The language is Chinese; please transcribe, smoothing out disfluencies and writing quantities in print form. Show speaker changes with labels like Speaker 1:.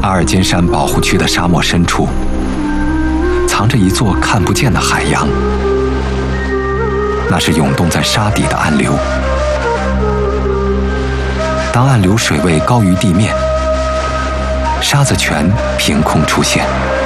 Speaker 1: 阿尔金山保护区的沙漠深处，藏着一座看不见的海洋，那是涌动在沙底的暗流。当暗流水位高于地面，沙子泉凭空出现。